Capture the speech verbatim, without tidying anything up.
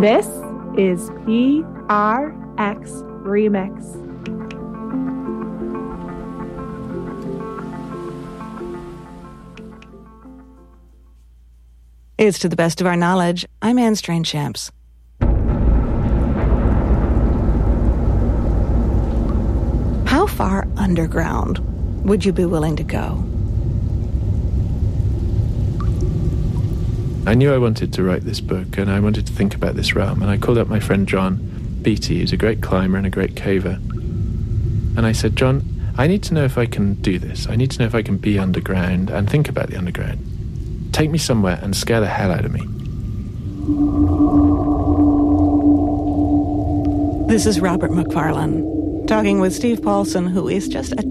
This is P R X Remix. It's To the Best of Our Knowledge. I'm Anne Strainchamps. How far underground would you be willing to go? I knew I wanted to write this book, and I wanted to think about this realm, and I called up my friend John Beattie, who's a great climber and a great caver. And I said, John, I need to know if I can do this. I need to know if I can be underground and think about the underground. Take me somewhere and scare the hell out of me. This is Robert Macfarlane, talking with Steve Paulson, who is just a